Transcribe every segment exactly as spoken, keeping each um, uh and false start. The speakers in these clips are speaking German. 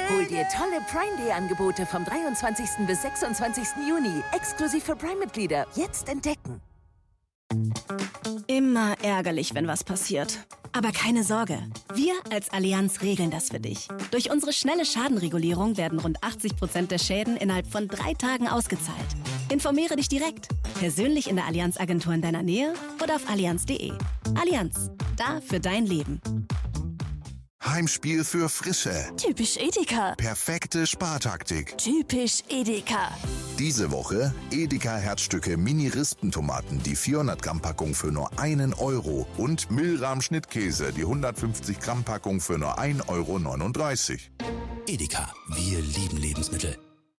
Hol dir tolle Prime Day Angebote vom dreiundzwanzigsten bis sechsundzwanzigsten Juni. Exklusiv für Prime-Mitglieder. Jetzt entdecken. Immer ärgerlich, wenn was passiert. Aber keine Sorge, wir als Allianz regeln das für dich. Durch unsere schnelle Schadenregulierung werden rund achtzig Prozent der Schäden innerhalb von drei Tagen ausgezahlt. Informiere dich direkt, persönlich in der Allianz-Agentur in deiner Nähe oder auf allianz punkt de. Allianz, da für dein Leben. Heimspiel für Frische. Typisch Edeka. Perfekte Spartaktik. Typisch Edeka. Diese Woche Edeka Herzstücke Mini-Rispentomaten, die vierhundert Gramm Packung für nur einen Euro und Milram Schnittkäse, die hundertfünfzig Gramm Packung für nur ein Euro neununddreißig. Edeka, wir lieben Lebensmittel.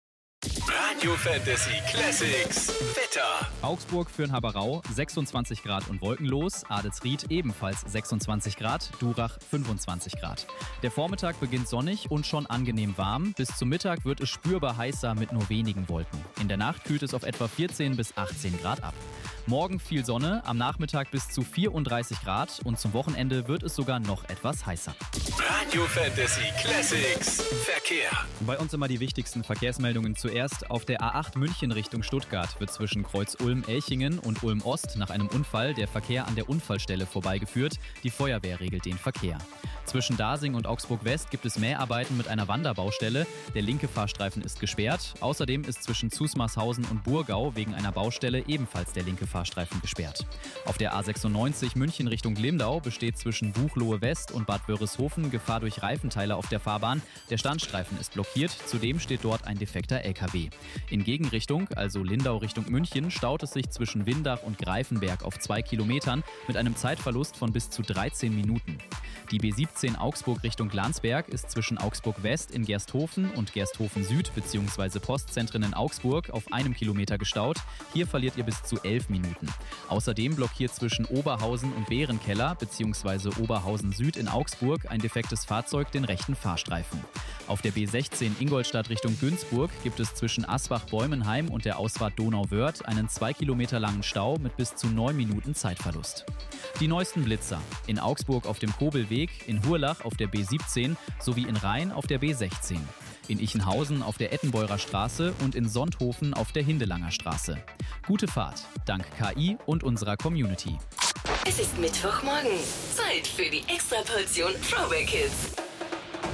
Radio Fantasy Classics Wetter. Augsburg für Haberau sechsundzwanzig Grad und wolkenlos, Adelsried ebenfalls sechsundzwanzig Grad, Durach fünfundzwanzig Grad. Der Vormittag beginnt sonnig und schon angenehm warm. Bis zum Mittag wird es spürbar heißer mit nur wenigen Wolken. In der Nacht kühlt es auf etwa vierzehn bis achtzehn Grad ab. Morgen viel Sonne, am Nachmittag bis zu vierunddreißig Grad und zum Wochenende wird es sogar noch etwas heißer. Radio Fantasy Classics Verkehr. Bei uns immer die wichtigsten Verkehrsmeldungen zuerst. Auf der A acht München Richtung Stuttgart wird zwischen Kreuz Ulm-Elchingen und Ulm-Ost nach einem Unfall der Verkehr an der Unfallstelle vorbeigeführt. Die Feuerwehr regelt den Verkehr. Zwischen Dasing und Augsburg-West gibt es Mäharbeiten mit einer Wanderbaustelle. Der linke Fahrstreifen ist gesperrt. Außerdem ist zwischen Zusmarshausen und Burgau wegen einer Baustelle ebenfalls der linke Fahrstreifen gesperrt. Auf der A sechsundneunzig München Richtung Lindau besteht zwischen Buchloe West und Bad Wörishofen Gefahr durch Reifenteile auf der Fahrbahn. Der Standstreifen ist blockiert. Zudem steht dort ein defekter L K W. In Gegenrichtung, also Lindau Richtung München, staut es sich zwischen Windach und Greifenberg auf zwei Kilometern mit einem Zeitverlust von bis zu dreizehn Minuten. Die B siebzehn Augsburg Richtung Landsberg ist zwischen Augsburg West in Gersthofen und Gersthofen Süd bzw. Postzentren in Augsburg auf einem Kilometer gestaut. Hier verliert ihr bis zu elf Minuten. Außerdem blockiert zwischen Oberhausen und Bärenkeller bzw. Oberhausen Süd in Augsburg ein defektes Fahrzeug den rechten Fahrstreifen. Auf der B sechzehn Ingolstadt Richtung Günzburg gibt es zwischen Asbach-Bäumenheim und der Ausfahrt Donauwörth einen zwei Kilometer langen Stau mit bis zu neun Minuten Zeitverlust. Die neuesten Blitzer. In Augsburg auf dem Kobelweg, in Hurlach auf der B siebzehn sowie in Rhein auf der B sechzehn. In Ichenhausen auf der Ettenbeurer Straße und in Sonthofen auf der Hindelanger Straße. Gute Fahrt, dank K I und unserer Community. Es ist Mittwochmorgen. Zeit für die Extraportion Throwback Hits.